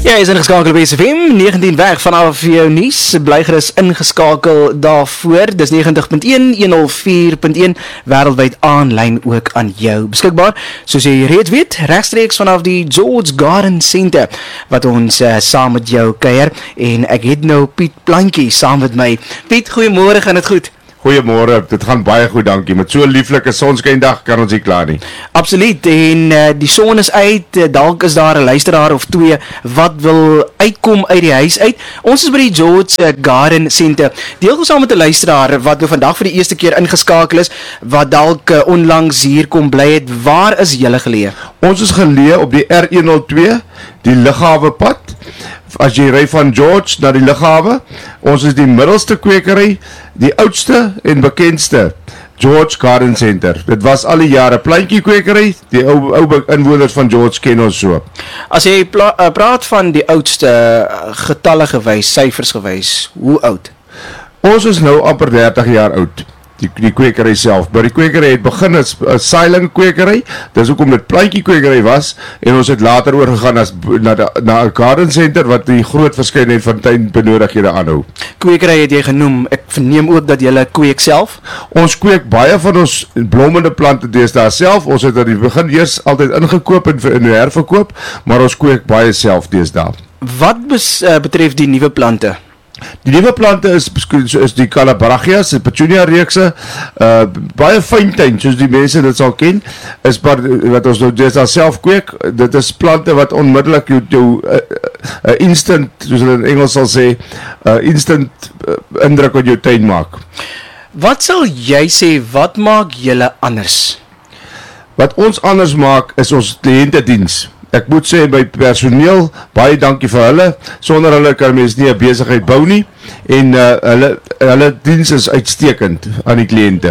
Jy is ingeskakel by SFM 19 weg vanaf jou nuus. Bly gerus ingeskakel daarvoor. Dis 90.1 104.1 wêreldwyd aanlyn ook aan jou beskikbaar. Soos jy reeds weet, regstreeks vanaf die George Garden Centre wat ons saam met jou kuier en ek het nou Piet Plantjie saam met my. Piet, goeiemôre, gaan dit goed? Goeiemôre, dit gaan baie goed, dankie. Met so 'n lieflike sonskyndag kan ons nie kla nie. Absoluut, en die son is uit, dalk is daar 'n luisteraar of twee wat wil uitkom uit die huis uit. Ons is by die George Garden Centre. Deel saam met 'n luisteraar wat nou vandag vir die eerste keer ingeskakel is, wat dalk onlangs hier kom bly het. Waar is julle geleë? Ons is geleë op die R102, die Lughawe pad. As jy ry van George na die lughawe, ons is die middelste kwekery, die oudste en bekendste George Garden Centre. Dit was al die jare Plantjie kwekery, die ou inwoners van George ken ons so. As jy praat van die oudste getalle gewys, syfers gewys, hoe oud? Ons is nou amper 30 jaar oud. Die kwekery self, maar die kwekery het begin as 'n seiling kwekery, dis hoekom dit Plantjie kwekery was, en ons het later oorgegaan na 'n garden center wat die groot verskeidenheid van tuinbenodighede aanhou. Kwekery het jy genoem, ek verneem ook dat jy kweek self? Ons kweek baie van ons blommende plante deesdae self, ons het aan die begin eers altyd ingekoop en herverkoop, maar ons kweek baie self deesdae. Wat betref die nuwe plante? Die nuwe plante is die Calabragias, die Petunia reekse, baie fyn tuin, soos die mense dit sal ken, is wat ons nou deesdae self kweek. Dit is plante wat onmiddellik jou instant, soos hulle in Engels sal sê, instant indruk op jou tuin maak. Wat sal jy sê, wat maak julle anders? Wat ons anders maak, is ons kliëntediens. Ek moet sê, by personeel, baie dankie vir hulle. Sonder hulle kan mens nie 'n besigheid bou nie. En hulle diens is uitstekend aan die kliënte.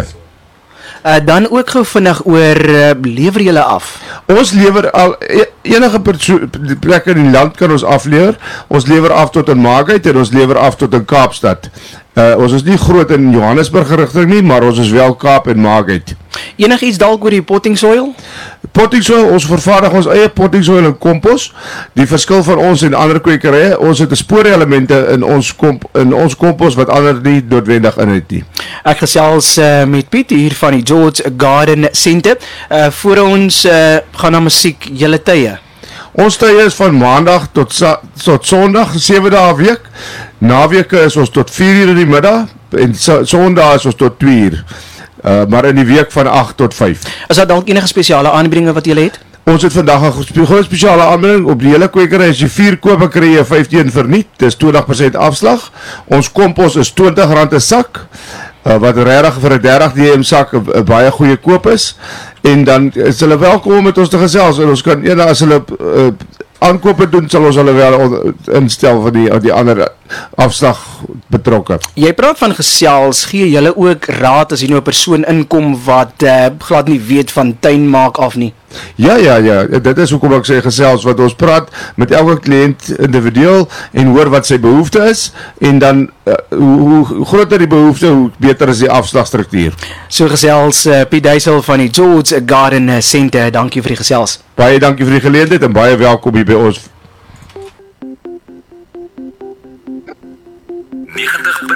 Dan ook gou vinnig oor, lewer julle af? Ons lewer al, enige plek in die land kan ons aflewer. Ons lewer af tot in Maagheid en ons lewer af tot in Kaapstad. Ons is nie groot in Johannesburg rigting nie, maar ons is wel Kaap en Maagheid. Enig iets dalk oor die potting soil? Potting soil, ons vervaardig ons eie potting soil en kompos. Die verskil van ons en ander kwekerye, ons het 'n spoorelemente in ons kompos wat ander nie noodwendig in het nie. Ek gesels met Piet hier van die George Garden Centre. Voor ons gaan na musiek, julle tye. Ons tye is van maandag tot sondag, 7 dae 'n week. Naweke is ons tot 4 uur in die middag en sondag is ons tot 2 uur. Maar in die week van 8 tot 5. Is daar dalk enige spesiale aanbiedinge wat julle het? Ons het vandag 'n groot spesiale aanbieding op die hele kwekery. As jy 4 koop, kry jy 15 verniet. Dis 20% afslag. Ons kompos is R20 'n sak. Wat regtig vir 'n 30 dm sak 'n baie goeie koop is. En dan is hulle welkom om met ons te gesels en ons kan as hulle aankope doen, sal ons hulle wel instel vir die ander afslag betrokke. Jy praat van gesels, gee julle ook raad as jy nou 'n persoon inkom wat glad nie weet van tuin maak af nie? Ja, dit is hoekom ek sê gesels, wat ons praat met elke kliënt individueel en hoor wat sy behoefte is, en dan hoe groter die behoefte, hoe beter is die afslagstruktuur. So gesels Piet Duisel van die George Garden Centre, dankie vir die gesels. Baie dankie vir die geleentheid en baie welkom hier by ons. 90